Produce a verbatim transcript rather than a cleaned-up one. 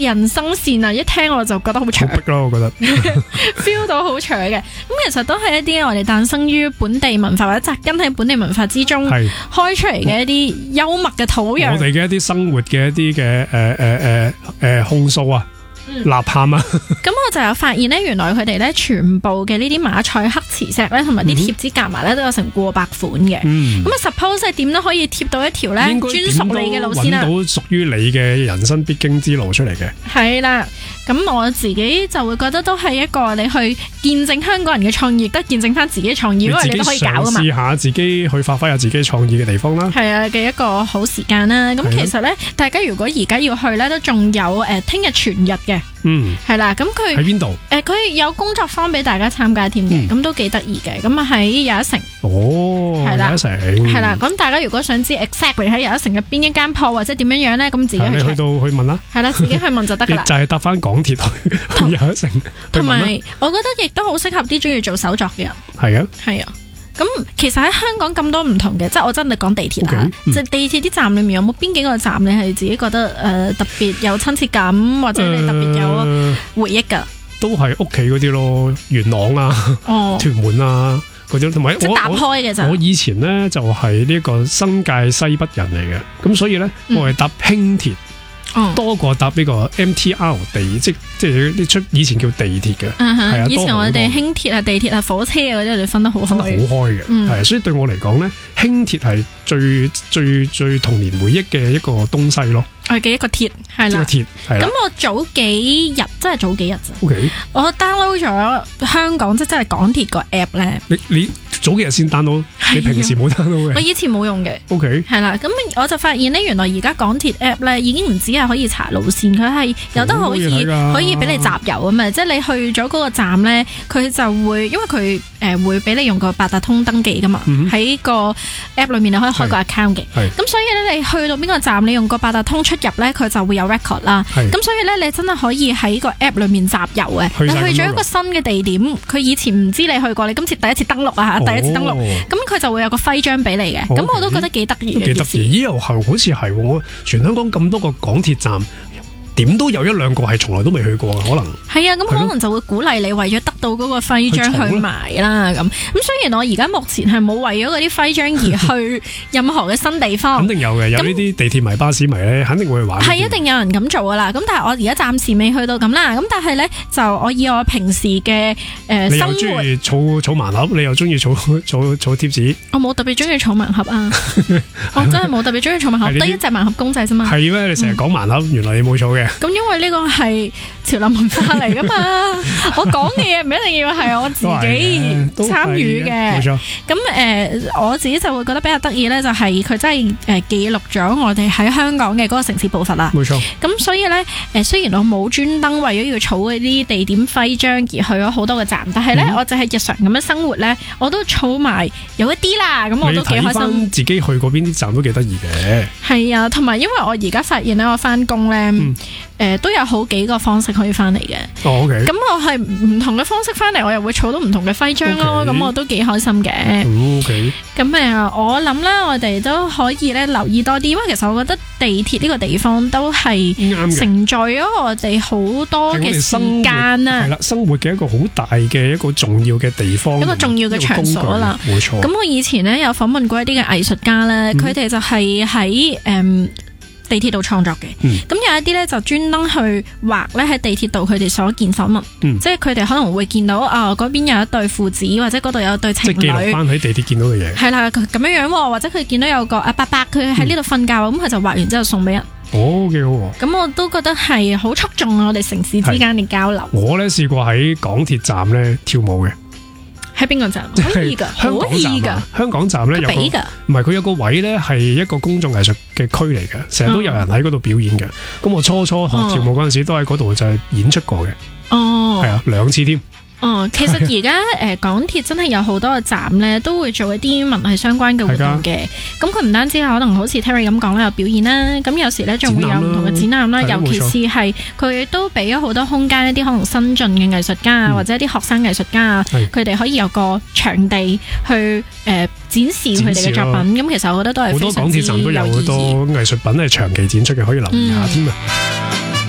人生線啊，一聽我就覺得好長， 好逼咯，我覺得 feel 到好長嘅。咁其實都係一啲我哋誕生於本地文化或者扎根喺本地文化之中開出嚟嘅一啲幽默嘅土壤。 我哋嘅一啲生活嘅一啲嘅誒誒誒誒控訴啊。吶喊啊！ 咁我就有發現咧，原來佢哋咧全部嘅呢啲馬賽克磁石咧，同埋啲貼紙夾埋咧都有成過百款嘅。咁、嗯、啊 ，suppose 係點都可以貼到一條咧專屬你嘅路線啦， 揾到屬於你嘅人生必經之路出嚟嘅。係啦，咁我自己就會覺得都係一個你去見證香港人嘅創意，亦都見證翻自己嘅創意，因為你都可以搞噶嘛。試下自己去發揮下自己創意嘅地方啦。係啊嘅一個好時間啦。咁其實咧，大家如果而家要去咧，都仲有誒聽日全日嘅。嗯，係啦，咁佢喺邊度？誒，佢、呃、有工作坊俾大家參加添嘅，咁、嗯、都幾得意嘅。咁啊喺又一城，哦，係啦，又一城，係啦。咁大家如果想知 exactly 喺又一城嘅邊一間鋪或者點樣樣咧，咁自己去，你去到去問啦。係啦，自己去問就得噶啦。就係搭翻港鐵去又一城，同埋我覺得亦都好適合啲中意做手作嘅人。係啊，係啊。咁其實喺香港咁多唔同嘅，即係我真係講地鐵啊，即係、okay, 嗯、地鐵啲站裏面有冇邊幾個站你係自己覺得誒、呃、特別有親切感，或者你特別有回憶噶、呃？都係屋企嗰啲咯，元朗啊、哦、屯門啊嗰啲，同埋即係搭開嘅咋。我以前咧就係呢個新界西北人嚟嘅，咁所以咧我係搭輕鐵。哦、多過搭呢個 M T R 地，即即係啲出以前叫地鐵嘅，係、uh -huh, 啊。以前我哋輕鐵啊、地鐵啊、火車啊嗰啲，我哋分得好開，分得好開嘅，係、嗯。所以對我嚟講咧，輕鐵係最最最童年回憶嘅一個東西咯。我嘅一個鐵係啦，鐵係啦。咁我早幾日，真係早幾日咋？ Okay. 我 download 咗香港即係真係港鐵個 app 咧。你你早幾日先 download，你平時冇 download 嘅？我以前冇用嘅。O K。係啦，咁我就發現咧，原來而家港鐵 app 咧已經唔止係可以查路線，佢係有得可以可以俾你集郵啊嘛。即係你去咗嗰個站咧，佢就會因為佢誒、呃、會俾你用個八達通登記噶嘛，喺、嗯、個 app 裏面你可以開個 account 嘅。咁所以咧，你去到邊個站，你用個八達通出入咧，佢就會有 record 啦。咁所以咧，你真係可以喺個 app 裏面集郵嘅。你去咗一個新嘅地點，佢以前唔知你去過，你今次第一次登錄啊，第一次登錄，咁、哦、佢就會有個徽章俾你嘅。咁、哦、我都覺得幾得意嘅。幾得意，咦？又係好似係喎，全香港咁多個港鐵站。點都有一兩個係從來都未去過嘅，可能係啊，咁可能就會鼓勵你為咗得到嗰個徽章去買啦，咁咁雖然我而家目前係冇為咗嗰啲徽章而去任何嘅新地方，肯定有嘅，有呢啲地鐵迷、巴士迷咧，肯定會去玩。係一定有人咁做噶啦，咁但係我而家暫時未去到咁啦，咁但係咧就我以我平時嘅誒、呃、生活，你又中意儲儲盲盒，你又中意儲儲儲貼紙，我冇特別中意儲盲盒啊，我真係冇特別中意儲盲盒，得一隻盲盒公仔啫嘛。係咩？你成日講盲盒，嗯、原來你冇儲嘅。咁因為呢個係潮流文化嚟噶嘛，我講嘅嘢唔一定要係我自己參與嘅。冇錯。咁誒、呃，我自己就會覺得比較得意咧，就係佢真係誒記錄咗我哋喺香港嘅嗰個城市步伐啦。冇錯。咁所以咧，誒雖然我冇專登為咗要儲嗰啲地點徽章而去咗好多個站，但係咧、嗯、我就係日常咁樣生活咧，我都儲埋有一啲啦。咁我都幾開心。自己去嗰邊啲站都幾得意嘅。係啊，同埋因為我而家發現咧，我翻工咧。嗯誒、呃、都有好幾個方式可以翻嚟嘅。哦 OK。咁我係唔同嘅方式翻嚟，我又會儲到唔同嘅徽章咯。咁、okay. 我都幾開心嘅。OK。咁誒，我諗咧，我哋都可以咧留意多啲，因為其實我覺得地鐵呢個地方都係承載咗我哋好多嘅時間啊。係啦，生活嘅一個好大嘅一個重要嘅地方，一個重要嘅場所啦。冇錯。咁我以前咧有訪問過一啲嘅藝術家咧，佢、嗯、哋就係喺誒地鐵度創作嘅，咁、嗯、有一啲咧就專登去畫咧喺地鐵度佢哋所見所聞、嗯，即係佢哋可能會見到啊嗰邊有一對父子，或者嗰度有一對情侶，即係記錄翻喺地鐵見到嘅嘢。係啦，咁樣樣，或者佢見到有個阿伯伯佢喺呢度瞓覺，咁、嗯、佢就畫完之後送俾人。哦，幾好喎！咁我都覺得係好促進我哋城市之間嘅交流。我咧試過喺港鐵站咧跳舞嘅。喺邊個站？可以噶，可以噶。香港站咧有個，唔係佢有個位咧係一個公眾藝術嘅區嚟嘅，成日都有人喺嗰度表演嘅。咁、嗯、我初初學跳舞嗰陣時，都喺嗰度就係演出過嘅。哦，係啊，兩次添。哦，其實而家誒港鐵真係有好多個站咧，都會做一啲文藝相關嘅活動嘅。咁佢唔單止可能好似 Terry 咁講啦，有表演啦，咁有時咧仲會有唔同嘅展覽啦。尤其是係佢都俾咗好多空間一啲可能新進嘅藝術家啊、嗯，或者一啲學生藝術家啊，佢哋可以有個場地去誒、呃、展示佢哋嘅作品。咁其實我覺得都係好多港鐵站都有好多藝術品係長期展出嘅，可以留意下添啊。嗯